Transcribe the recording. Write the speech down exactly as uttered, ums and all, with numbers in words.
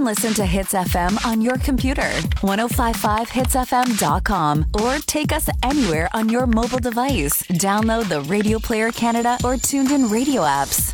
Listen to Hits F M on your computer, ten fifty-five hits f m dot com, or take us anywhere on your mobile device. Download the Radio Player Canada or Tuned In Radio apps.